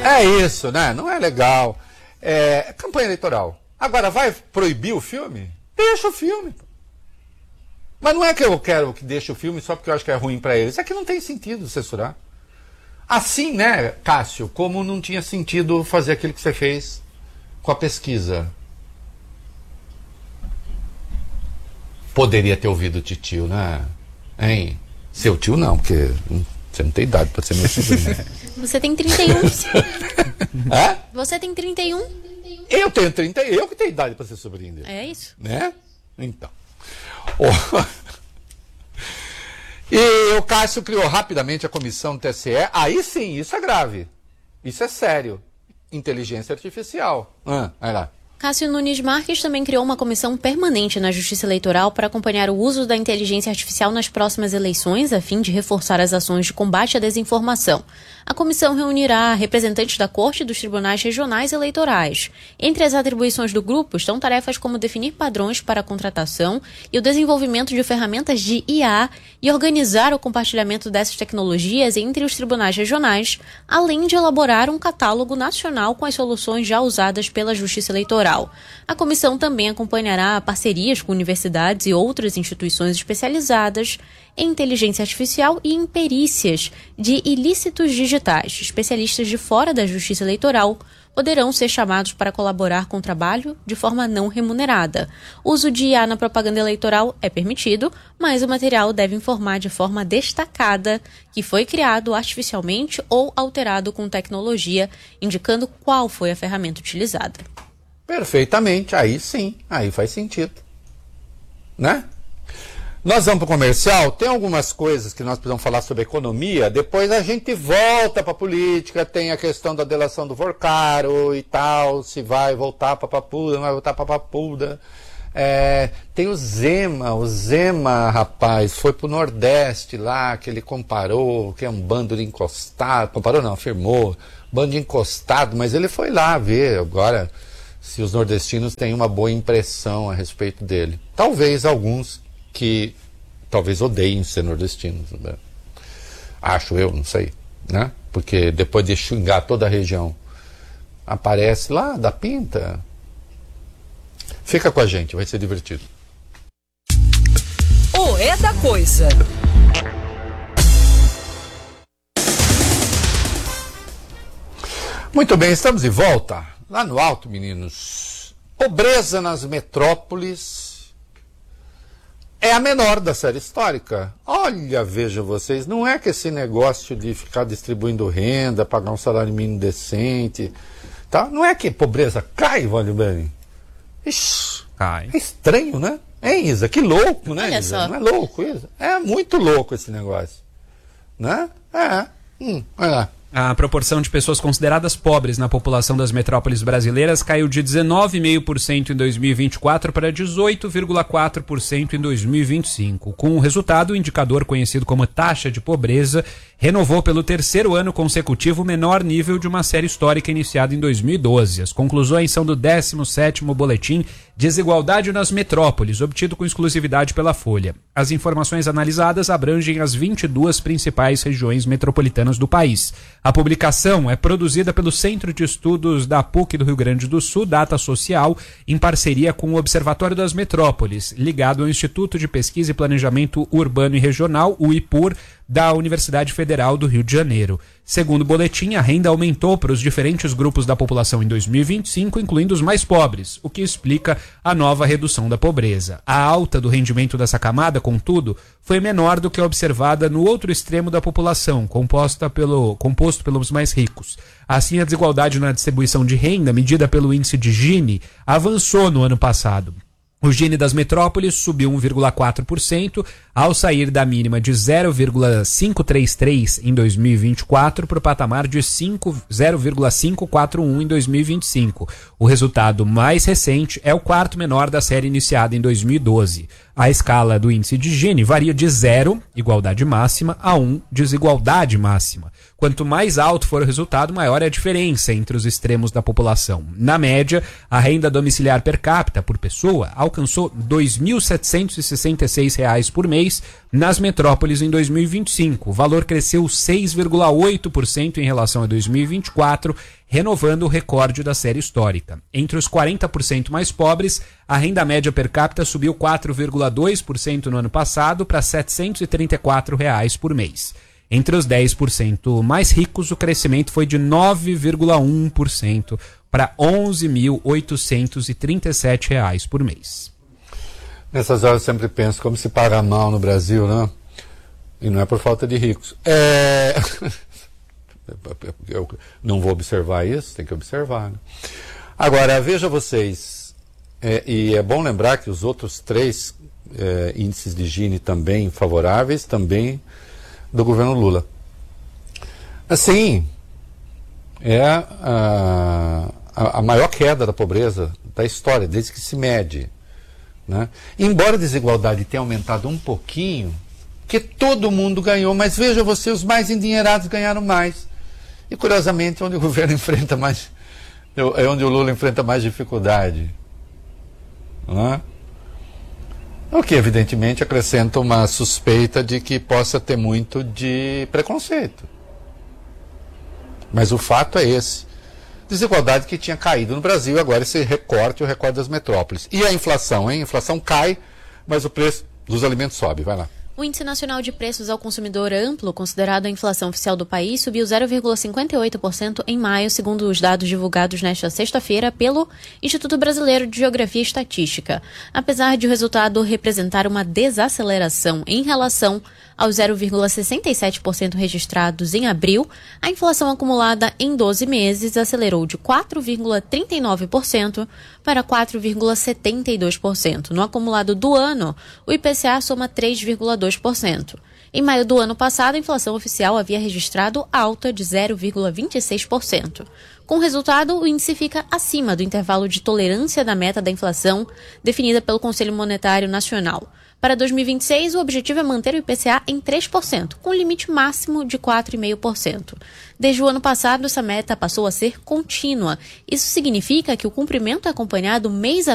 É isso, né? Não é legal. É campanha eleitoral. Agora, vai proibir o filme? Deixa o filme. Mas não é que eu quero que deixe o filme só porque eu acho que é ruim para eles. É que não tem sentido censurar. Assim, né, Cássio, como não tinha sentido fazer aquilo que você fez com a pesquisa. Poderia ter ouvido o titio, né? Hein? Seu tio não, porque você não tem idade para ser meu sobrinho. Você tem 31. É? Você tem 31. Eu tenho 30, eu que tenho idade para ser sobrinho dele. É isso. Né? Então. E o Cássio criou rapidamente a comissão do TSE. Aí sim, isso é grave. Isso é sério. Inteligência artificial. Vai lá. Cássio Nunes Marques também criou uma comissão permanente na Justiça Eleitoral para acompanhar o uso da inteligência artificial nas próximas eleições, a fim de reforçar as ações de combate à desinformação. A comissão reunirá representantes da Corte e dos tribunais regionais eleitorais. Entre as atribuições do grupo estão tarefas como definir padrões para a contratação e o desenvolvimento de ferramentas de IA e organizar o compartilhamento dessas tecnologias entre os tribunais regionais, além de elaborar um catálogo nacional com as soluções já usadas pela Justiça Eleitoral. A comissão também acompanhará parcerias com universidades e outras instituições especializadas em inteligência artificial e em perícias de ilícitos digitais. Especialistas de fora da Justiça Eleitoral poderão ser chamados para colaborar com o trabalho de forma não remunerada. O uso de IA na propaganda eleitoral é permitido, mas o material deve informar de forma destacada que foi criado artificialmente ou alterado com tecnologia, indicando qual foi a ferramenta utilizada. Perfeitamente, aí sim, aí faz sentido. Né? Nós vamos para o comercial, tem algumas coisas que nós precisamos falar sobre economia, depois a gente volta para a política, tem a questão da delação do Vorcaro e tal, se vai voltar para Papuda, não vai voltar para Papuda. Tem o Zema, rapaz, foi para o Nordeste lá, que ele comparou, que é um bando de encostado, comparou não, afirmou, bando de encostado, mas ele foi lá ver agora se os nordestinos têm uma boa impressão a respeito dele. Talvez alguns que talvez odeiem ser nordestinos, né? Acho eu, não sei, né? Porque depois de xingar toda a região, aparece lá, dá pinta. Fica com a gente, vai ser divertido. O É da Coisa. Muito bem, estamos de volta. Lá no alto, meninos. Pobreza nas metrópoles é a menor da série histórica. Olha, vejam vocês, não é que esse negócio de ficar distribuindo renda, pagar um salário mínimo decente, tá? Não é que a pobreza cai, vale bem. Ixi, cai. É estranho, né? Isa? Que louco, né, Olha Isa? só. Não é louco, Isa? É muito louco esse negócio. Né? Olha lá. A proporção de pessoas consideradas pobres na população das metrópoles brasileiras caiu de 19,5% em 2024 para 18,4% em 2025. Com o resultado, o indicador conhecido como taxa de pobreza renovou pelo terceiro ano consecutivo o menor nível de uma série histórica iniciada em 2012. As conclusões são do 17º Boletim Desigualdade nas Metrópoles, obtido com exclusividade pela Folha. As informações analisadas abrangem as 22 principais regiões metropolitanas do país. A publicação é produzida pelo Centro de Estudos da PUC do Rio Grande do Sul, Data Social, em parceria com o Observatório das Metrópoles, ligado ao Instituto de Pesquisa e Planejamento Urbano e Regional, o IPUR, da Universidade Federal do Rio de Janeiro. Segundo o boletim, a renda aumentou para os diferentes grupos da população em 2025, incluindo os mais pobres, o que explica a nova redução da pobreza. A alta do rendimento dessa camada, contudo, foi menor do que a observada no outro extremo da população, composto pelos mais ricos. Assim, a desigualdade na distribuição de renda, medida pelo índice de Gini, avançou no ano passado. O Gini das metrópoles subiu 1,4% ao sair da mínima de 0,533 em 2024 para o patamar de 0,541 em 2025. O resultado mais recente é o quarto menor da série iniciada em 2012. A escala do índice de Gini varia de 0, igualdade máxima, a 1, desigualdade máxima. Quanto mais alto for o resultado, maior é a diferença entre os extremos da população. Na média, a renda domiciliar per capita por pessoa alcançou R$ 2.766 por mês mês nas metrópoles em 2025. O valor cresceu 6,8% em relação a 2024, renovando o recorde da série histórica. Entre os 40% mais pobres, a renda média per capita subiu 4,2% no ano passado para R$ 734 por mês. Entre os 10% mais ricos, o crescimento foi de 9,1% para R$ 11.837 por mês. Nessas horas eu sempre penso como se paga mal no Brasil, né? E não é por falta de ricos. Eu não vou observar isso, tem que observar, né? Agora, veja vocês, e é bom lembrar que os outros 3 índices de Gini também favoráveis, também do governo Lula. Assim, é a maior queda da pobreza da história, desde que se mede, né? Embora a desigualdade tenha aumentado um pouquinho, que todo mundo ganhou, mas veja você, os mais endinheirados ganharam mais. E curiosamente, onde o governo enfrenta mais, é onde o Lula enfrenta mais dificuldade, não é? O que, evidentemente, acrescenta uma suspeita de que possa ter muito de preconceito. Mas o fato é esse. Desigualdade que tinha caído no Brasil, agora esse recorte, o recorde das metrópoles. E a inflação, hein? A inflação cai, mas o preço dos alimentos sobe. Vai lá. O Índice Nacional de Preços ao Consumidor Amplo, considerado a inflação oficial do país, subiu 0,58% em maio, segundo os dados divulgados nesta sexta-feira pelo Instituto Brasileiro de Geografia e Estatística. Apesar de o resultado representar uma desaceleração em relação aos 0,67% registrados em abril, a inflação acumulada em 12 meses acelerou de 4,39% para 4,72%. No acumulado do ano, o IPCA soma 3,2%. Em maio do ano passado, a inflação oficial havia registrado alta de 0,26%. Com o resultado, o índice fica acima do intervalo de tolerância da meta da inflação definida pelo Conselho Monetário Nacional. Para 2026, o objetivo é manter o IPCA em 3%, com limite máximo de 4,5%. Desde o ano passado, essa meta passou a ser contínua. Isso significa que o cumprimento é acompanhado mês a